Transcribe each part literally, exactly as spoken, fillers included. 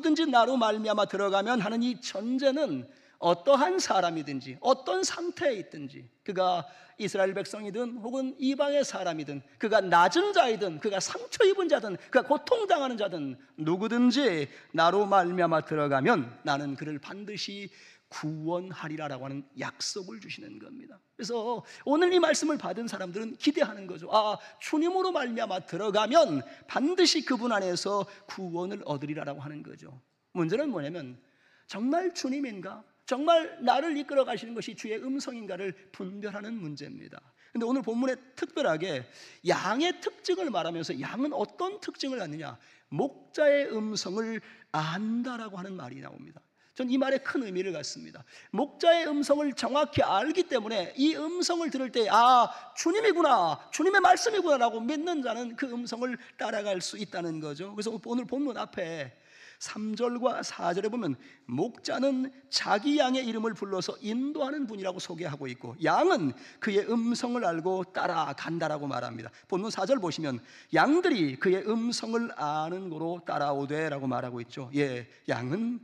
누구든지 나로 말미암아 들어가면 하는 이 전제는 어떠한 사람이든지 어떤 상태에 있든지, 그가 이스라엘 백성이든 혹은 이방의 사람이든, 그가 낮은 자이든 그가 상처 입은 자든 그가 고통당하는 자든 누구든지 나로 말미암아 들어가면 나는 그를 반드시 구원하리라라고 하는 약속을 주시는 겁니다. 그래서 오늘 이 말씀을 받은 사람들은 기대하는 거죠. 아, 주님으로 말미암아 들어가면 반드시 그분 안에서 구원을 얻으리라라고 하는 거죠. 문제는 뭐냐면 정말 주님인가? 정말 나를 이끌어 가시는 것이 주의 음성인가를 분별하는 문제입니다. 근데 오늘 본문에 특별하게 양의 특징을 말하면서 양은 어떤 특징을 갖느냐? 목자의 음성을 안다라고 하는 말이 나옵니다. 전 이 말에 큰 의미를 갖습니다. 목자의 음성을 정확히 알기 때문에 이 음성을 들을 때 아, 주님이구나, 주님의 말씀이구나 라고 믿는 자는 그 음성을 따라갈 수 있다는 거죠. 그래서 오늘 본문 앞에 삼 절과 사 절에 보면 목자는 자기 양의 이름을 불러서 인도하는 분이라고 소개하고 있고, 양은 그의 음성을 알고 따라간다라고 말합니다. 본문 사 절 보시면 양들이 그의 음성을 아는 고로 따라오되 라고 말하고 있죠. 예, 양은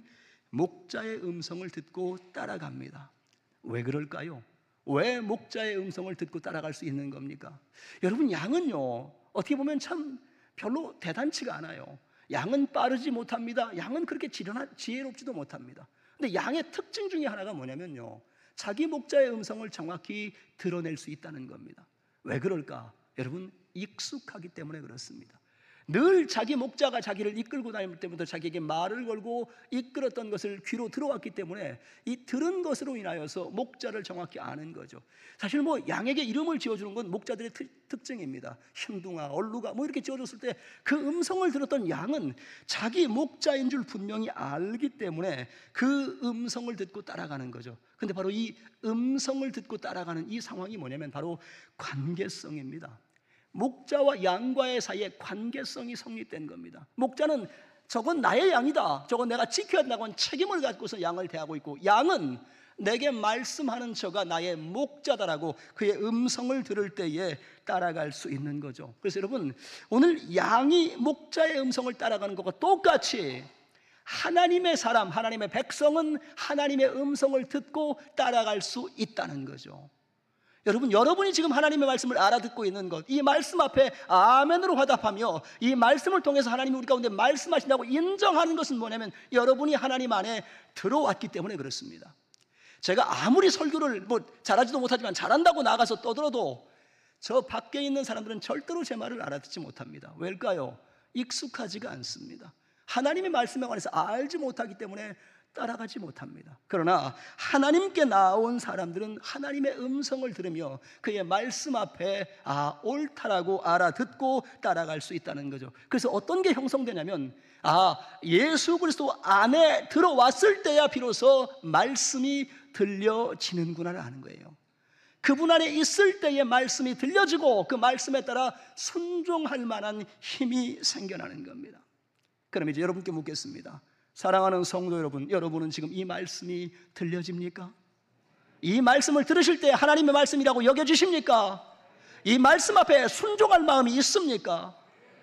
목자의 음성을 듣고 따라갑니다. 왜 그럴까요? 왜 목자의 음성을 듣고 따라갈 수 있는 겁니까? 여러분, 양은요 어떻게 보면 참 별로 대단치가 않아요. 양은 빠르지 못합니다. 양은 그렇게 지혜롭지도 못합니다. 근데 양의 특징 중에 하나가 뭐냐면요, 자기 목자의 음성을 정확히 드러낼 수 있다는 겁니다. 왜 그럴까? 여러분, 익숙하기 때문에 그렇습니다. 늘 자기 목자가 자기를 이끌고 다닐 때부터 자기에게 말을 걸고 이끌었던 것을 귀로 들어왔기 때문에 이 들은 것으로 인하여서 목자를 정확히 아는 거죠. 사실 뭐 양에게 이름을 지어주는 건 목자들의 특징입니다. 흰둥아, 얼루가 뭐 이렇게 지어줬을 때 그 음성을 들었던 양은 자기 목자인 줄 분명히 알기 때문에 그 음성을 듣고 따라가는 거죠. 근데 바로 이 음성을 듣고 따라가는 이 상황이 뭐냐면 바로 관계성입니다. 목자와 양과의 사이에 관계성이 성립된 겁니다. 목자는 저건 나의 양이다, 저건 내가 지켜야 한다고 하는 책임을 갖고서 양을 대하고 있고, 양은 내게 말씀하는 저가 나의 목자다라고 그의 음성을 들을 때에 따라갈 수 있는 거죠. 그래서 여러분, 오늘 양이 목자의 음성을 따라가는 것과 똑같이 하나님의 사람, 하나님의 백성은 하나님의 음성을 듣고 따라갈 수 있다는 거죠. 여러분, 여러분이 지금 하나님의 말씀을 알아듣고 있는 것, 이 말씀 앞에 아멘으로 화답하며 이 말씀을 통해서 하나님이 우리 가운데 말씀하신다고 인정하는 것은 뭐냐면 여러분이 하나님 안에 들어왔기 때문에 그렇습니다. 제가 아무리 설교를 뭐 잘하지도 못하지만 잘한다고 나가서 떠들어도 저 밖에 있는 사람들은 절대로 제 말을 알아듣지 못합니다. 왜일까요? 익숙하지가 않습니다. 하나님의 말씀에 관해서 알지 못하기 때문에 따라가지 못합니다. 그러나 하나님께 나온 사람들은 하나님의 음성을 들으며 그의 말씀 앞에 아, 옳다라고 알아듣고 따라갈 수 있다는 거죠. 그래서 어떤 게 형성되냐면 아, 예수 그리스도 안에 들어왔을 때야 비로소 말씀이 들려지는구나를 아는 거예요. 그분 안에 있을 때의 말씀이 들려지고 그 말씀에 따라 순종할 만한 힘이 생겨나는 겁니다. 그럼 이제 여러분께 묻겠습니다. 사랑하는 성도 여러분, 여러분은 지금 이 말씀이 들려집니까? 이 말씀을 들으실 때 하나님의 말씀이라고 여겨지십니까? 이 말씀 앞에 순종할 마음이 있습니까?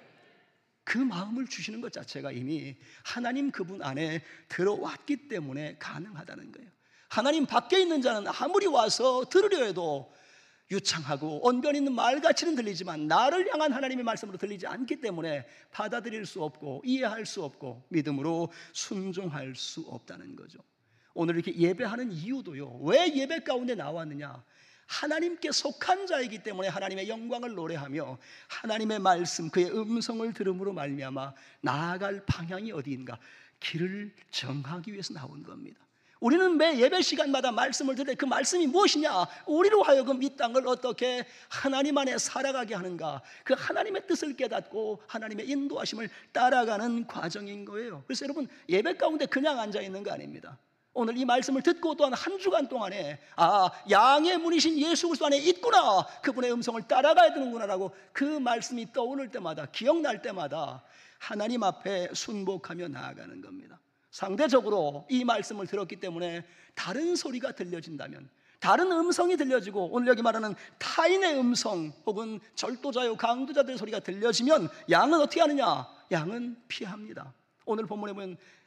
그 마음을 주시는 것 자체가 이미 하나님 그분 안에 들어왔기 때문에 가능하다는 거예요. 하나님 밖에 있는 자는 아무리 와서 들으려 해도 유창하고 언변 있는 말같이는 들리지만 나를 향한 하나님의 말씀으로 들리지 않기 때문에 받아들일 수 없고 이해할 수 없고 믿음으로 순종할 수 없다는 거죠. 오늘 이렇게 예배하는 이유도요, 왜 예배 가운데 나왔느냐? 하나님께 속한 자이기 때문에 하나님의 영광을 노래하며 하나님의 말씀, 그의 음성을 들음으로 말미암아 나아갈 방향이 어디인가, 길을 정하기 위해서 나온 겁니다. 우리는 매 예배 시간마다 말씀을 들을 때 그 말씀이 무엇이냐, 우리로 하여금 이 땅을 어떻게 하나님 안에 살아가게 하는가, 그 하나님의 뜻을 깨닫고 하나님의 인도하심을 따라가는 과정인 거예요. 그래서 여러분, 예배 가운데 그냥 앉아있는 거 아닙니다. 오늘 이 말씀을 듣고 또한 한 주간 동안에 아, 양의 문이신 예수 그리스도 안에 있구나, 그분의 음성을 따라가야 되는구나 라고 그 말씀이 떠오를 때마다, 기억날 때마다 하나님 앞에 순복하며 나아가는 겁니다. 상대적으로 이 말씀을 들었기 때문에 다른 소리가 들려진다면, 다른 음성이 들려지고 오늘 여기 말하는 타인의 음성 혹은 절도자요 강도자들의 소리가 들려지면 양은 어떻게 하느냐? 양은 피합니다. 오늘 본문에 보면